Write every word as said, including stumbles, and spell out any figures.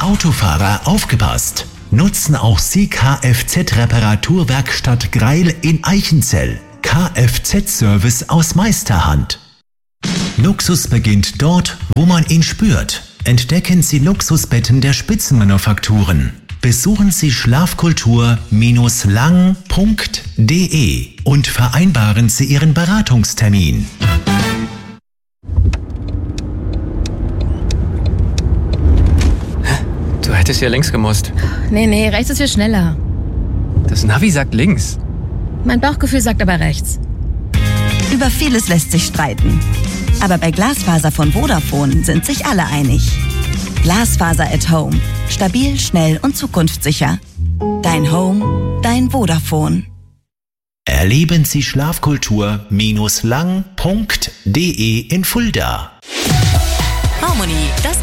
Autofahrer aufgepasst! Nutzen auch Sie Kfz-Reparaturwerkstatt Greil in Eichenzell. Kfz-Service aus Meisterhand. Luxus beginnt dort, wo man ihn spürt. Entdecken Sie Luxusbetten der Spitzenmanufakturen. Besuchen Sie schlafkultur Bindestrich lang Punkt de und vereinbaren Sie Ihren Beratungstermin. Du hättest ja links gemusst. Nee, nee, rechts ist viel schneller. Das Navi sagt links. Mein Bauchgefühl sagt aber rechts. Über vieles lässt sich streiten. Aber bei Glasfaser von Vodafone sind sich alle einig. Glasfaser at Home. Stabil, schnell und zukunftssicher. Dein Home, dein Vodafone. Erleben Sie schlafkultur Bindestrich lang Punkt de in Fulda. Harmony, das